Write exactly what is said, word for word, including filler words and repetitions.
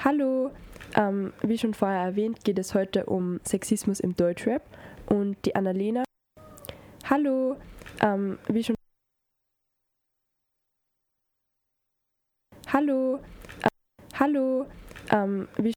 Hallo, ähm, wie schon vorher erwähnt, geht es heute um Sexismus im Deutschrap und die Annalena. Hallo, ähm, wie schon Hallo, äh, hallo, ähm, wie